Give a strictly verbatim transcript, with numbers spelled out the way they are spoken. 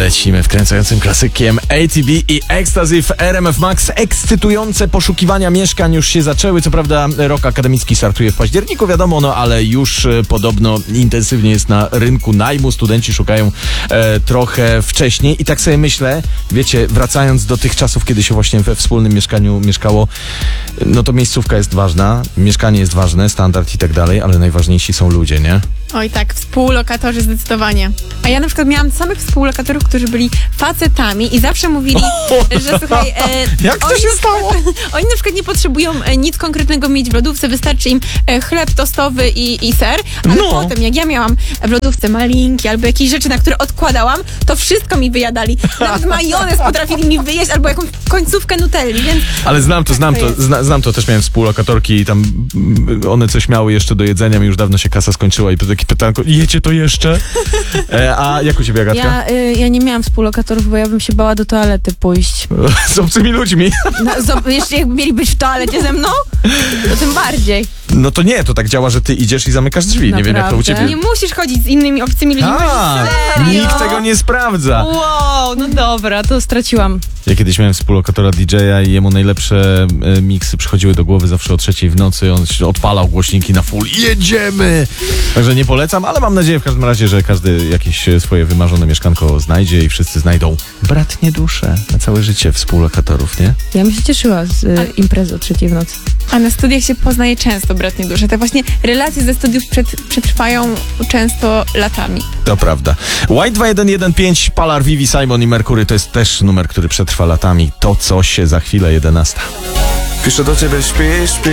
Lecimy wkręcającym klasykiem A T B i Ecstasy w R M F Max. Ekscytujące poszukiwania mieszkań już się zaczęły. Co prawda rok akademicki startuje w październiku, wiadomo, no ale już e, podobno intensywnie jest na rynku najmu. Studenci szukają e, trochę wcześniej i tak sobie myślę, wiecie, wracając do tych czasów, kiedy się właśnie we wspólnym mieszkaniu mieszkało, no to miejscówka jest ważna, mieszkanie jest ważne, standard i tak dalej, ale najważniejsi są ludzie, nie? Oj tak, współlokatorzy zdecydowanie. A ja na przykład miałam samych współlokatorów, którzy byli facetami i zawsze mówili, że słuchaj... E, Jak to oni się stało? Oni na przykład nie potrzebują e, nic konkretnego mieć w lodówce, wystarczy im e, chleb tostowy i, i ser, ale No. potem jak ja miałam w lodówce malinki albo jakieś rzeczy, na które odkładałam, to wszystko mi wyjadali. Nawet majonez potrafili mi wyjeść albo jakąś końcówkę nutelli, więc... Ale znam to, tak znam to, jest. zna, znam to, też miałem współlokatorki i tam mm, one coś miały jeszcze do jedzenia, mi już dawno się kasa skończyła i to takie pytanko, jecie to jeszcze? E, a jak u ciebie, Agatka? Ja, y, ja nie miałam współlokatorów, bo ja bym się bała do toalety pójść. Z obcymi ludźmi. No, zo- jeszcze jakby mieli być w toalecie ze mną, to tym bardziej. No to nie, to tak działa, że ty idziesz i zamykasz drzwi. Nie wiem, jak to u Naprawdę? ciebie. Nie musisz chodzić z innymi obcymi ludźmi. A, Serio? nikt tego nie sprawdza. Wow, no dobra, to straciłam. Ja kiedyś miałem współlokatora D J-a i jemu najlepsze e, miksy przychodziły do głowy zawsze o trzeciej w nocy. On się odpalał głośniki na full. Jedziemy! Także nie polecam, ale mam nadzieję w każdym razie, że każdy jakieś e, swoje wymarzone mieszkanko znajdzie i wszyscy znajdą bratnie dusze na całe życie współlokatorów, nie? Ja bym się cieszyła z y, imprezy o trzeciej w nocy. A na studiach się poznaje często bratnie dusze. Te właśnie relacje ze studiów przed, przetrwają często latami. To prawda. White dwa jeden jeden pięć, Palar, Vivi, Simon i Merkury to jest też numer, który przetrwa latami. To co się za chwilę jedenasta. Piszę do ciebie, śpi, śpi.